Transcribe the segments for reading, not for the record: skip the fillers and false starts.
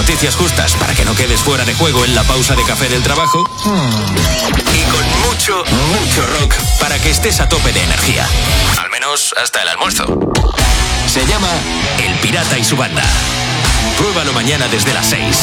Noticias justas para que no quedes fuera de juego en la pausa de café del trabajo. Y con mucho, mucho rock para que estés a tope de energía. Al menos hasta el almuerzo. Se llama El Pirata y su banda. Pruébalo mañana desde las 6.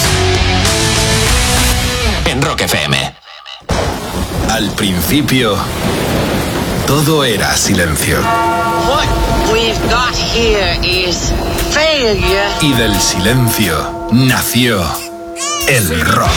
En Rock FM. Al principio, todo era silencio. What we've got here is failure. Y del silencio nació el rock.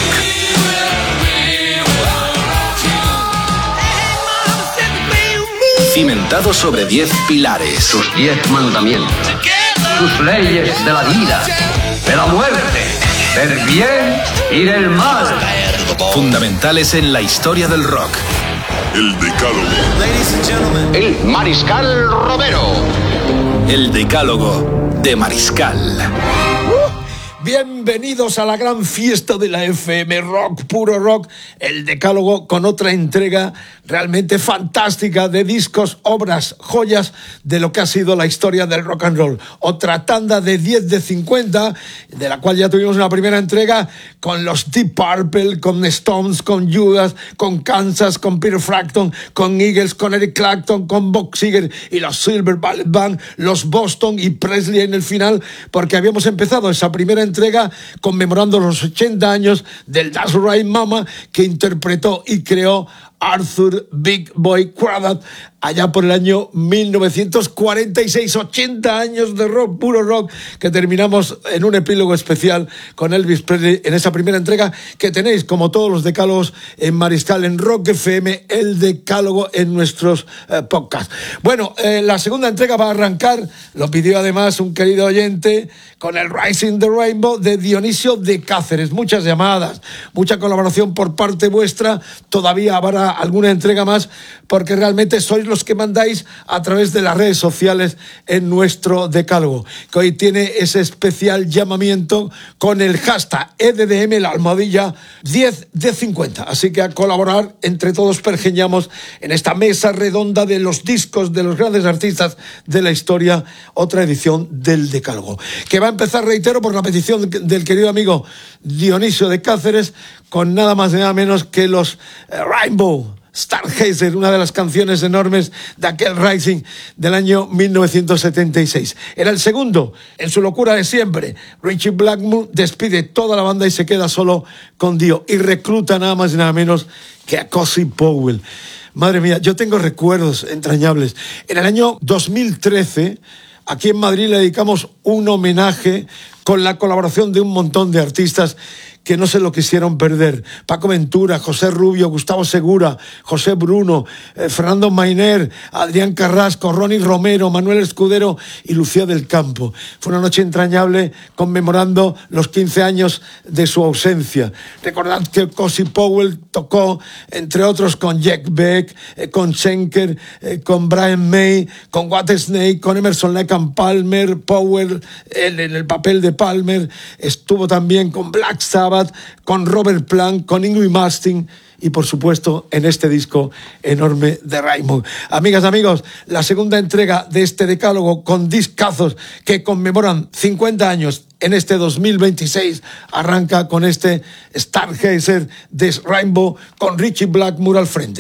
Cimentado sobre 10 pilares. Sus 10 mandamientos. Sus leyes de la vida, de la muerte, del bien y del mal. Fundamentales en la historia del rock. El Decálogo. El Mariscal Romero. El Decálogo de Mariscal. Bienvenidos a la gran fiesta de la FM Rock, puro rock, el Decálogo con otra entrega realmente fantástica de discos, obras, joyas de lo que ha sido la historia del rock and roll. Otra tanda de 10 de 50, de la cual ya tuvimos una primera entrega con los Deep Purple, con Stones, con Judas, con Kansas, con Peter Frampton, con Eagles, con Eric Clapton, con Bob Seger y los Silver Bullet Band, los Boston y Presley en el final, porque habíamos empezado esa primera entrega conmemorando los 80 años del That's Right Mama que interpretó y creó Arthur Big Boy Cravat allá por el año 1946, 80 años de rock, puro rock, que terminamos en un epílogo especial con Elvis Presley en esa primera entrega que tenéis, como todos los decálogos, en Mariscal, en Rock FM, el Decálogo en nuestros podcasts. Bueno, la segunda entrega va a arrancar, lo pidió además un querido oyente, con el Rising the Rainbow de Dionisio de Cáceres. Muchas llamadas, mucha colaboración por parte vuestra, todavía habrá alguna entrega más, porque realmente sois los que mandáis a través de las redes sociales en nuestro Decálogo, que hoy tiene ese especial llamamiento con el hashtag EDDM, la almohadilla 10 de 50. Así que a colaborar, entre todos pergeñamos en esta mesa redonda de los discos de los grandes artistas de la historia, otra edición del Decálogo, que va a empezar, reitero, por la petición del querido amigo Dionisio de Cáceres, con nada más y nada menos que los Rainbow Stargazer, una de las canciones enormes de aquel Rising del año 1976. Era el segundo, en su locura de siempre. Richie Blackmore despide toda la banda y se queda solo con Dio, y recluta nada más y nada menos que a Cozy Powell. Madre mía, yo tengo recuerdos entrañables. En el año 2013, aquí en Madrid le dedicamos un homenaje con la colaboración de un montón de artistas que no se lo quisieron perder. Paco Ventura, José Rubio, Gustavo Segura, José Bruno, Fernando Mainer, Adrián Carrasco, Ronnie Romero, Manuel Escudero y Lucía del Campo. Fue una noche entrañable conmemorando los 15 años de su ausencia. Recordad que Cozy Powell tocó, entre otros, con Jack Beck, con Schenker, con Brian May, con Whitesnake, con Emerson Lake and Palmer. Powell, en el papel de Palmer, estuvo también con Black Sabbath, con Robert Plant, con Yngwie Malmsteen y, por supuesto, en este disco enorme de Rainbow. Amigas, amigos, la segunda entrega de este Decálogo con discazos que conmemoran 50 años en este 2026 arranca con este Stargazer de Rainbow con Richie Blackmore al frente.